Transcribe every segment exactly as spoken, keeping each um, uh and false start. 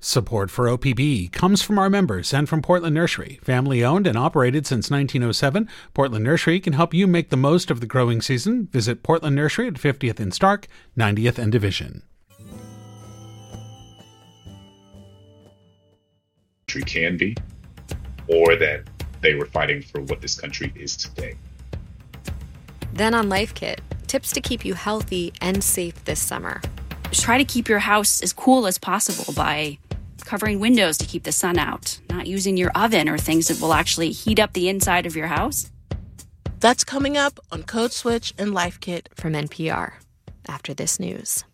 Support for O P B comes from our members and from Portland Nursery. Family owned and operated since nineteen oh seven, Portland Nursery can help you make the most of the growing season. Visit Portland Nursery at fiftieth and Stark, ninetieth and Division. Can be, or that they were fighting for what this country is today. Then on Life Kit, tips to keep you healthy and safe this summer. Try to keep your house as cool as possible by covering windows to keep the sun out, not using your oven or things that will actually heat up the inside of your house. That's coming up on Code Switch and Life Kit from N P R after this news.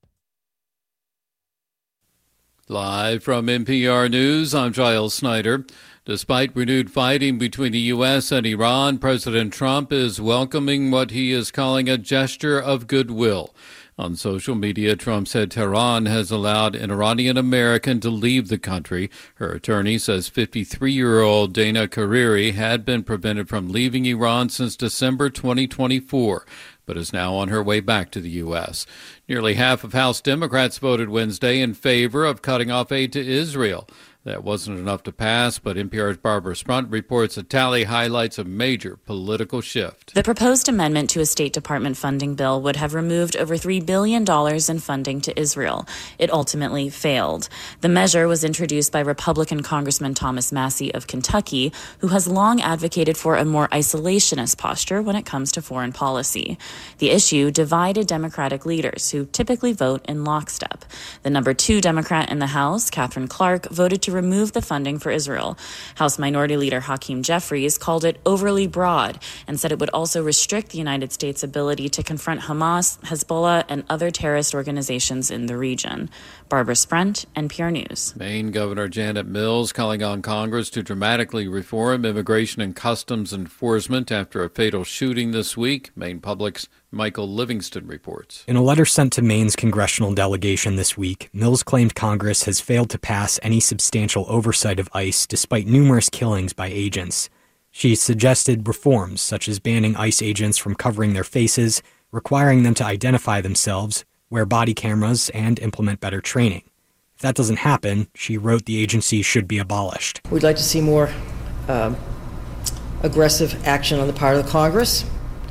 Live from N P R News, I'm Giles Snyder. Despite renewed fighting between the U S and Iran, President Trump is welcoming what he is calling a gesture of goodwill. On social media, Trump said Tehran has allowed an Iranian American to leave the country. Her attorney says fifty-three-year-old Dana Kariri had been prevented from leaving Iran since December twenty twenty-four, but is now on her way back to the U S. Nearly half of House Democrats voted Wednesday in favor of cutting off aid to Israel. That wasn't enough to pass, but N P R's Barbara Sprunt reports a tally highlights a major political shift. The proposed amendment to a State Department funding bill would have removed over three billion dollars in funding to Israel. It ultimately failed. The measure was introduced by Republican Congressman Thomas Massie of Kentucky, who has long advocated for a more isolationist posture when it comes to foreign policy. The issue divided Democratic leaders, who typically vote in lockstep. The number two Democrat in the House, Catherine Clark, voted to remove the funding for Israel. House Minority Leader Hakeem Jeffries called it overly broad and said it would also restrict the United States' ability to confront Hamas, Hezbollah, and other terrorist organizations in the region. Barbara Sprunt, N P R News. Maine Governor Janet Mills calling on Congress to dramatically reform immigration and customs enforcement after a fatal shooting this week. Maine Public's Michael Livingston reports. In a letter sent to Maine's congressional delegation this week, Mills claimed Congress has failed to pass any substantial oversight of ICE despite numerous killings by agents. She suggested reforms such as banning ICE agents from covering their faces, requiring them to identify themselves, wear body cameras, and implement better training. If that doesn't happen, she wrote the agency should be abolished. We'd like to see more um, aggressive action on the part of the Congress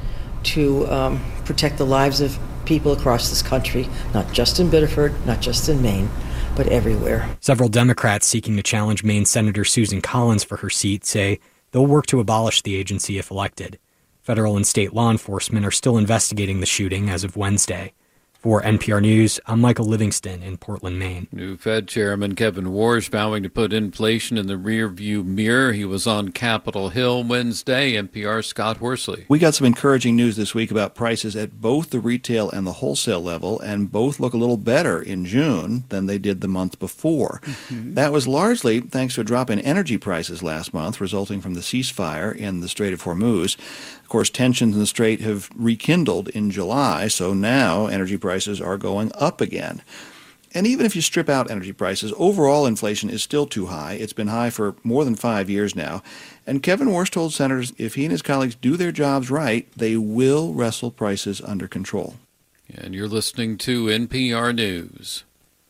to um, protect the lives of people across this country, not just in Biddeford, not just in Maine, but everywhere. Several Democrats seeking to challenge Maine Senator Susan Collins for her seat say they'll work to abolish the agency if elected. Federal and state law enforcement are still investigating the shooting as of Wednesday. For N P R News, I'm Michael Livingston in Portland, Maine. New Fed Chairman Kevin Warsh vowing to put inflation in the rearview mirror. He was on Capitol Hill Wednesday. N P R's Scott Horsley. We got some encouraging news this week about prices at both the retail and the wholesale level, and both look a little better in June than they did the month before. Mm-hmm. That was largely thanks to a drop in energy prices last month, resulting from the ceasefire in the Strait of Hormuz. Of course, tensions in the Strait have rekindled in July, so now energy prices are going up again. And even if you strip out energy prices, overall inflation is still too high. It's been high for more than five years now. And Kevin Warsh told senators if he and his colleagues do their jobs right, they will wrestle prices under control. And you're listening to N P R News.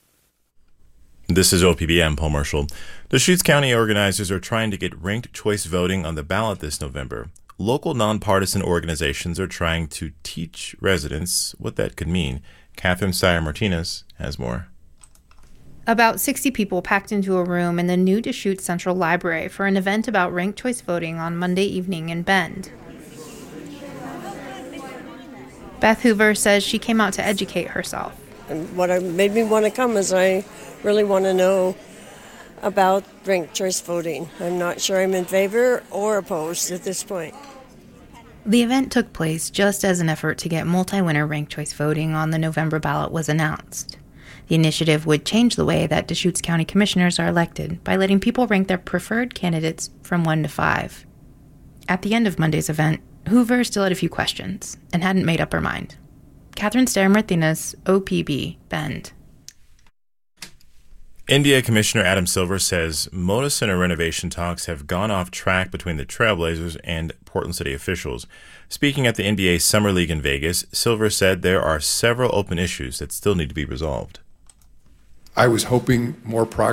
This is O P B. I'm Paul Marshall. Deschutes County organizers are trying to get ranked choice voting on the ballot this November. Local nonpartisan organizations are trying to teach residents what that could mean. Catherine Syer-Martinez has more. About sixty people packed into a room in the new Deschutes Central Library for an event about ranked choice voting on Monday evening in Bend. Beth Hoover says she came out to educate herself. And what made me want to come is I really want to know about ranked choice voting. I'm not sure I'm in favor or opposed at this point. The event took place just as an effort to get multi-winner ranked choice voting on the November ballot was announced. The initiative would change the way that Deschutes County commissioners are elected by letting people rank their preferred candidates from one to five. At the end of Monday's event, Hoover still had a few questions and hadn't made up her mind. Catherine Syer-Martinez, O P B, Bend. N B A Commissioner Adam Silver says Moda Center renovation talks have gone off track between the Trailblazers and Portland City officials. Speaking at the N B A Summer League in Vegas, Silver said there are several open issues that still need to be resolved. I was hoping more progress